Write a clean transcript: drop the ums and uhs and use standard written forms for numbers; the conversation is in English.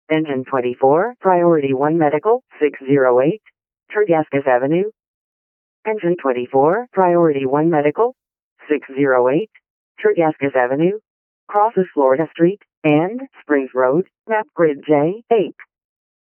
Engine 24, Priority 1 Medical, 608, Tergascas Avenue. Engine 24, Priority 1 Medical, 608, Tergascas Avenue. Crosses Florida Street and Springs Road, map grid J8.